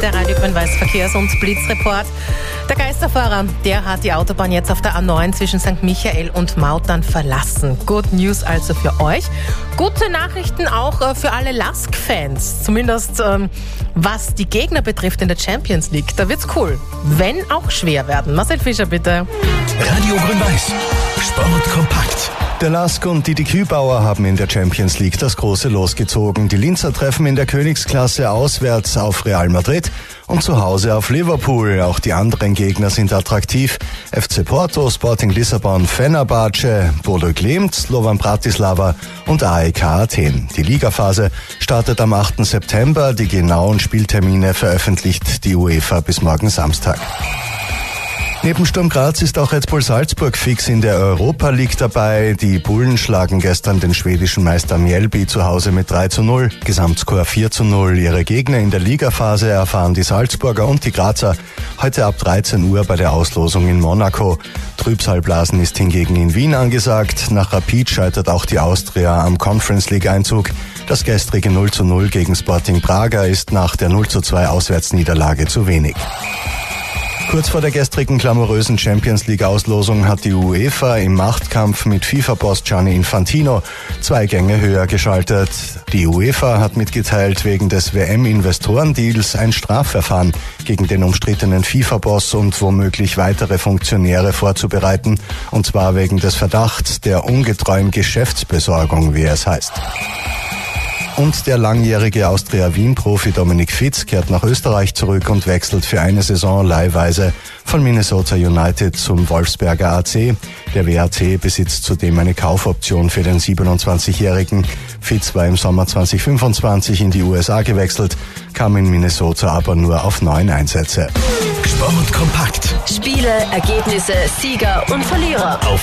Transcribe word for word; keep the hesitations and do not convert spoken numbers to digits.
der Radio Grün-Weiß Verkehrs- und Blitzreport. Der Geisterfahrer, der hat die Autobahn jetzt auf der A neun zwischen Sankt Michael und Mautern verlassen. Good News also für euch. Gute Nachrichten auch für alle Lask-Fans. Zumindest ähm, was die Gegner betrifft in der Champions League. Da wird's cool. Wenn auch schwer werden. Marcel Fischer, bitte. Radio Grün-Weiß. Sport kompakt. Der Lask und Didi Kübauer haben in der Champions League das große Los gezogen. Die Linzer treffen in der Königsklasse auswärts auf Real Madrid und zu Hause auf Liverpool. Auch die anderen Gegner sind attraktiv. F C Porto, Sporting Lissabon, Fenerbahce, Bodo Glimt, Slovan Bratislava und A E K Athen. Die Ligaphase startet am achten September. Die genauen Spieltermine veröffentlicht die UEFA bis morgen Samstag. Neben Sturm Graz ist auch Red Bull Salzburg fix in der Europa League dabei. Die Bullen schlagen gestern den schwedischen Meister Mjällby zu Hause mit drei zu null. Gesamtscore vier zu null. Ihre Gegner in der Ligaphase erfahren die Salzburger und die Grazer heute ab dreizehn Uhr bei der Auslosung in Monaco. Trübsalblasen ist hingegen in Wien angesagt. Nach Rapid scheitert auch die Austria am Conference League Einzug. Das gestrige null zu null gegen Sporting Braga ist nach der null zu zwei Auswärtsniederlage zu wenig. Kurz vor der gestrigen glamourösen Champions League Auslosung hat die UEFA im Machtkampf mit FIFA-Boss Gianni Infantino zwei Gänge höher geschaltet. Die UEFA hat mitgeteilt, wegen des W M-Investorendeals ein Strafverfahren gegen den umstrittenen FIFA-Boss und womöglich weitere Funktionäre vorzubereiten, und zwar wegen des Verdachts der ungetreuen Geschäftsbesorgung, wie es heißt. Und der langjährige Austria-Wien-Profi Dominik Fitz kehrt nach Österreich zurück und wechselt für eine Saison leihweise von Minnesota United zum Wolfsberger A C. Der W A C besitzt zudem eine Kaufoption für den siebenundzwanzigjährigen. Fitz war im Sommer zwanzig fünfundzwanzig in die U S A gewechselt, kam in Minnesota aber nur auf neun Einsätze. Sport kompakt. Spiele, Ergebnisse, Sieger und Verlierer. Auf